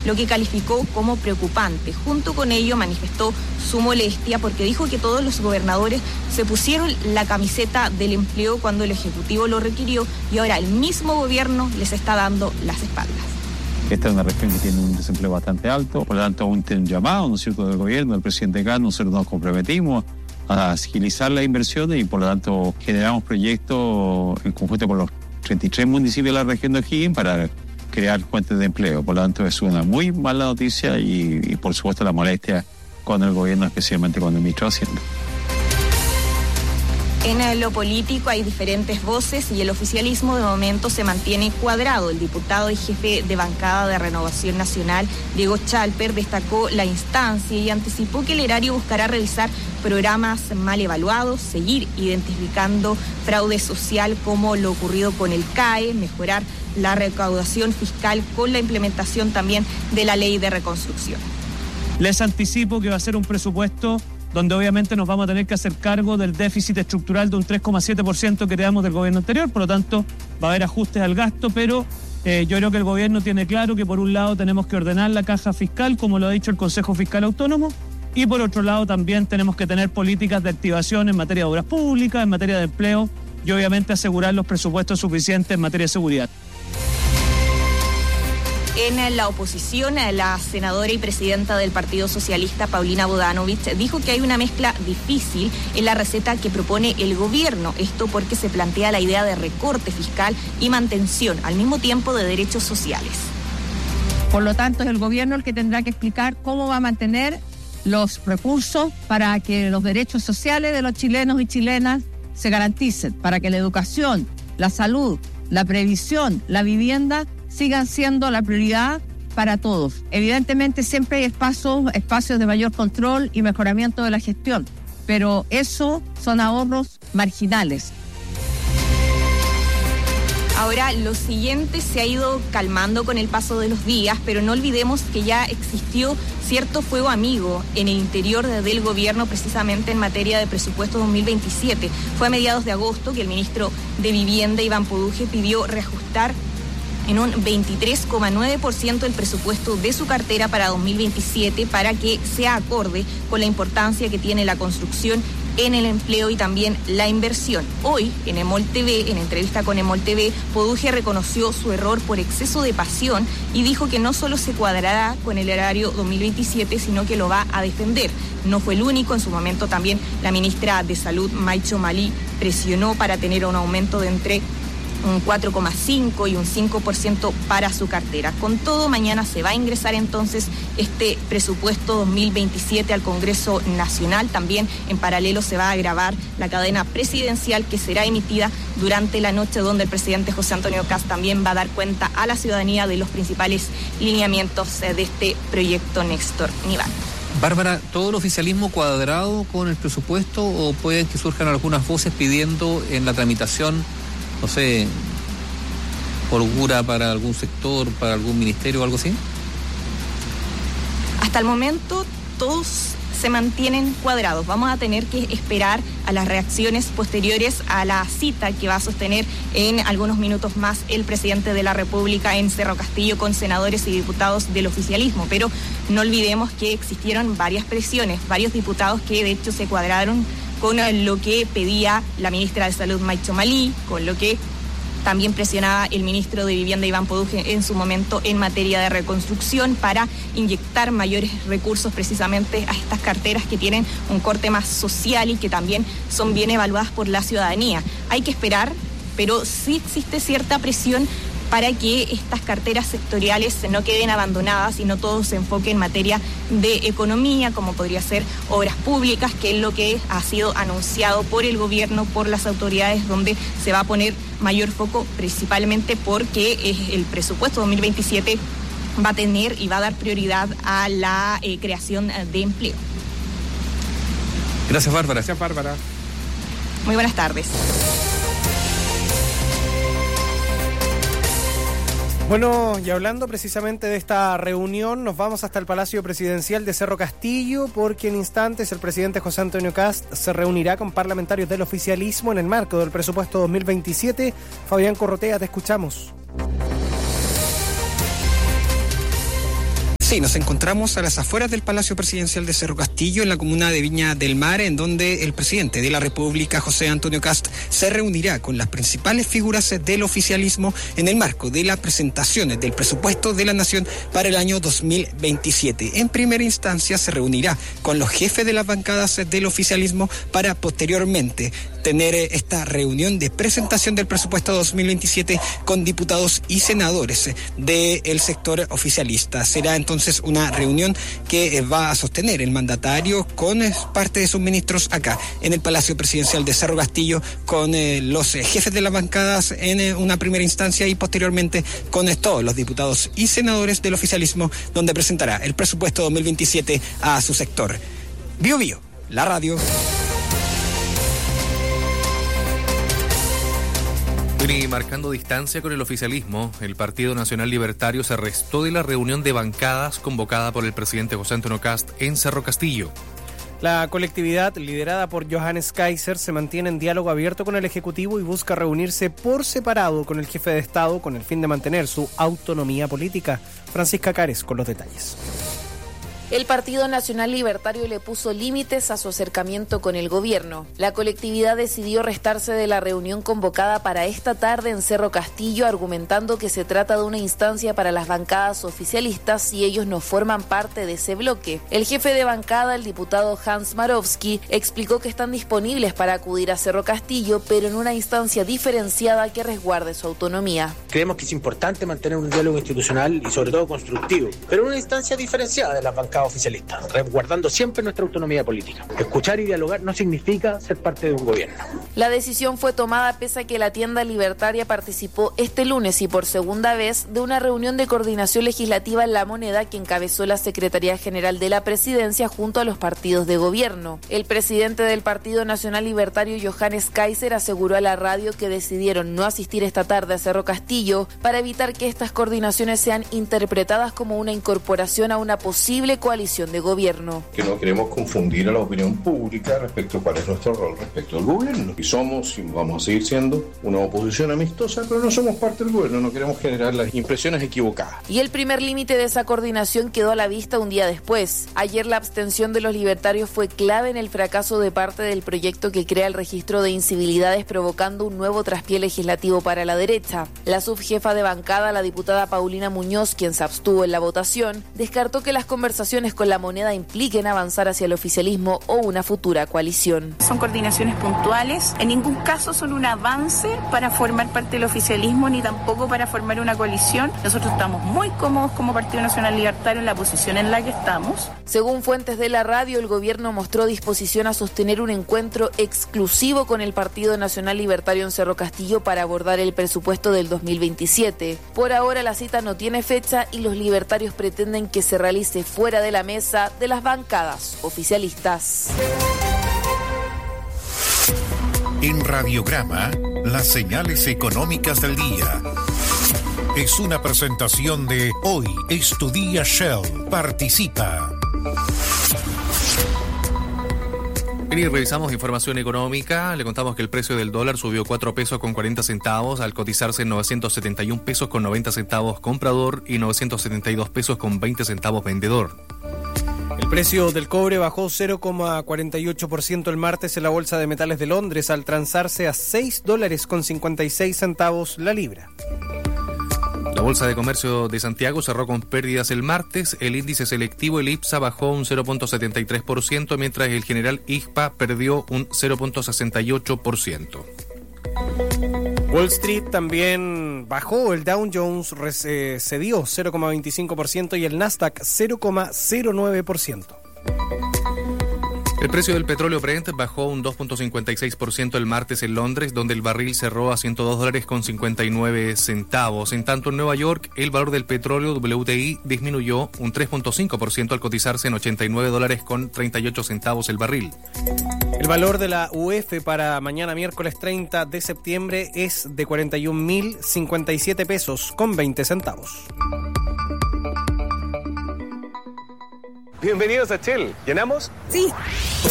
lo que calificó como preocupante. Junto con ello manifestó su molestia porque dijo que todos los gobernadores se pusieron la camiseta del empleo cuando el Ejecutivo lo requirió y ahora el mismo gobierno les está dando las espaldas. Esta es una región que tiene un desempleo bastante alto, por lo tanto aún tiene un llamado, ¿no es cierto?, del gobierno, del presidente Kast. Nosotros nos comprometimos a agilizar las inversiones y por lo tanto generamos proyectos en conjunto con los 33 municipios de la región de O'Higgins para crear fuentes de empleo. Por lo tanto es una muy mala noticia y por supuesto la molestia con el gobierno, especialmente con el ministro de Hacienda. En lo político hay diferentes voces y el oficialismo de momento se mantiene cuadrado. El diputado y jefe de bancada de Renovación Nacional, Diego Chalper, destacó la instancia y anticipó que el erario buscará revisar programas mal evaluados, seguir identificando fraude social como lo ocurrido con el CAE, mejorar la recaudación fiscal con la implementación también de la ley de reconstrucción. Les anticipo que va a ser un presupuesto donde obviamente nos vamos a tener que hacer cargo del déficit estructural de un 3,7% que heredamos del gobierno anterior, por lo tanto va a haber ajustes al gasto, pero yo creo que el gobierno tiene claro que por un lado tenemos que ordenar la caja fiscal, como lo ha dicho el Consejo Fiscal Autónomo, y por otro lado también tenemos que tener políticas de activación en materia de obras públicas, en materia de empleo y obviamente asegurar los presupuestos suficientes en materia de seguridad. En la oposición, la senadora y presidenta del Partido Socialista, Paulina Bodanovich, dijo que hay una mezcla difícil en la receta que propone el gobierno. Esto porque se plantea la idea de recorte fiscal y mantención al mismo tiempo de derechos sociales. Por lo tanto, es el gobierno el que tendrá que explicar cómo va a mantener los recursos para que los derechos sociales de los chilenos y chilenas se garanticen, para que la educación, la salud, la previsión, la vivienda sigan siendo la prioridad para todos. Evidentemente siempre hay espacios de mayor control y mejoramiento de la gestión, pero eso son ahorros marginales. Ahora, lo siguiente se ha ido calmando con el paso de los días, pero no olvidemos que ya existió cierto fuego amigo en el interior del gobierno, precisamente en materia de presupuesto 2027. Fue a mediados de agosto que el ministro de Vivienda, Iván Poduje, pidió reajustar en un 23,9% el presupuesto de su cartera para 2027 para que sea acorde con la importancia que tiene la construcción en el empleo y también la inversión. Hoy, en Emol TV, en entrevista con Emol TV, Poduje reconoció su error por exceso de pasión y dijo que no solo se cuadrará con el erario 2027, sino que lo va a defender. No fue el único, en su momento también la ministra de Salud, Maicho Malí, presionó para tener un aumento de entre un 4,5 y un 5% para su cartera. Con todo, mañana se va a ingresar entonces este presupuesto 2027 al Congreso Nacional. También en paralelo se va a grabar la cadena presidencial que será emitida durante la noche, donde el presidente José Antonio Kast también va a dar cuenta a la ciudadanía de los principales lineamientos de este proyecto Néstor Nival. Bárbara, ¿todo el oficialismo cuadrado con el presupuesto o pueden que surjan algunas voces pidiendo en la tramitación, no sé, holgura para algún sector, para algún ministerio o algo así? Hasta el momento todos se mantienen cuadrados. Vamos a tener que esperar a las reacciones posteriores a la cita que va a sostener en algunos minutos más el presidente de la República en Cerro Castillo con senadores y diputados del oficialismo. Pero no olvidemos que existieron varias presiones, varios diputados que de hecho se cuadraron con lo que pedía la ministra de Salud, Maicho Malí, con lo que también presionaba el ministro de Vivienda, Iván Poduje, en su momento en materia de reconstrucción para inyectar mayores recursos precisamente a estas carteras que tienen un corte más social y que también son bien evaluadas por la ciudadanía. Hay que esperar, pero sí existe cierta presión para que estas carteras sectoriales no queden abandonadas y no todo se enfoque en materia de economía, como podría ser obras públicas, que es lo que ha sido anunciado por el gobierno, por las autoridades, donde se va a poner mayor foco principalmente porque el presupuesto 2027 va a tener y va a dar prioridad a la creación de empleo. Gracias, Bárbara. Gracias, Bárbara. Muy buenas tardes. Bueno, y hablando precisamente de esta reunión, nos vamos hasta el Palacio Presidencial de Cerro Castillo, porque en instantes el presidente José Antonio Kast se reunirá con parlamentarios del oficialismo en el marco del presupuesto 2027. Fabián Corrotea, te escuchamos. Sí, nos encontramos a las afueras del Palacio Presidencial de Cerro Castillo, en la comuna de Viña del Mar, en donde el presidente de la República, José Antonio Kast, se reunirá con las principales figuras del oficialismo en el marco de las presentaciones del presupuesto de la Nación para el año 2027. En primera instancia se reunirá con los jefes de las bancadas del oficialismo para posteriormente tener esta reunión de presentación del presupuesto 2027 con diputados y senadores del sector oficialista. Será entonces una reunión que va a sostener el mandatario con parte de sus ministros acá en el Palacio Presidencial de Cerro Castillo, con los jefes de las bancadas en una primera instancia y posteriormente con todos los diputados y senadores del oficialismo, donde presentará el presupuesto 2027 a su sector. Bio Bio, la radio. Y marcando distancia con el oficialismo, el Partido Nacional Libertario se restó de la reunión de bancadas convocada por el presidente José Antonio Kast en Cerro Castillo. La colectividad, liderada por Johannes Kaiser, se mantiene en diálogo abierto con el Ejecutivo y busca reunirse por separado con el jefe de Estado con el fin de mantener su autonomía política. Francisca Cares con los detalles. El Partido Nacional Libertario le puso límites a su acercamiento con el gobierno. La colectividad decidió restarse de la reunión convocada para esta tarde en Cerro Castillo, argumentando que se trata de una instancia para las bancadas oficialistas y ellos no forman parte de ese bloque. El jefe de bancada, el diputado Hans Marowski, explicó que están disponibles para acudir a Cerro Castillo, pero en una instancia diferenciada que resguarde su autonomía. Creemos que es importante mantener un diálogo institucional y sobre todo constructivo, pero en una instancia diferenciada de las bancadas oficialista, resguardando siempre nuestra autonomía política. Escuchar y dialogar no significa ser parte de un gobierno. La decisión fue tomada pese a que la tienda libertaria participó este lunes y por segunda vez de una reunión de coordinación legislativa en La Moneda que encabezó la Secretaría General de la Presidencia junto a los partidos de gobierno. El presidente del Partido Nacional Libertario, Johannes Kaiser, aseguró a la radio que decidieron no asistir esta tarde a Cerro Castillo para evitar que estas coordinaciones sean interpretadas como una incorporación a una posible coalición de gobierno. Que no queremos confundir a la opinión pública respecto a cuál es nuestro rol respecto al gobierno. Y somos, y vamos a seguir siendo, una oposición amistosa, pero no somos parte del gobierno, no queremos generar las impresiones equivocadas. Y el primer límite de esa coordinación quedó a la vista un día después. Ayer la abstención de los libertarios fue clave en el fracaso de parte del proyecto que crea el registro de incivilidades, provocando un nuevo traspié legislativo para la derecha. La subjefa de bancada, la diputada Paulina Muñoz, quien se abstuvo en la votación, descartó que las conversaciones con La Moneda impliquen avanzar hacia el oficialismo o una futura coalición. Son coordinaciones puntuales, en ningún caso son un avance para formar parte del oficialismo ni tampoco para formar una coalición. Nosotros estamos muy cómodos como Partido Nacional Libertario en la posición en la que estamos. Según fuentes de la radio, el gobierno mostró disposición a sostener un encuentro exclusivo con el Partido Nacional Libertario en Cerro Castillo para abordar el presupuesto del 2027. Por ahora la cita no tiene fecha y los libertarios pretenden que se realice fuera de la mesa de las bancadas oficialistas. En Radiograma, las señales económicas del día. Es una presentación de Hoy es tu día Shell. Participa. Y revisamos información económica. Le contamos que el precio del dólar subió 4 pesos con 40 centavos al cotizarse en 971 pesos con 90 centavos comprador y 972 pesos con 20 centavos vendedor. El precio del cobre bajó 0,48% el martes en la Bolsa de Metales de Londres al transarse a $6.56 la libra. La Bolsa de Comercio de Santiago cerró con pérdidas el martes. El índice selectivo, el IPSA, bajó un 0,73%, mientras el general IGPA perdió un 0,68%. Wall Street también bajó, el Dow Jones cedió 0,25% y el Nasdaq 0,09%. El precio del petróleo Brent bajó un 2,56% el martes en Londres, donde el barril cerró a $102.59. En tanto, en Nueva York, el valor del petróleo WTI disminuyó un 3,5% al cotizarse en $89.38 el barril. El valor de la UF para mañana miércoles 30 de septiembre es de 41.057 pesos con 20 centavos. Bienvenidos a Shell. ¿Llenamos? Sí.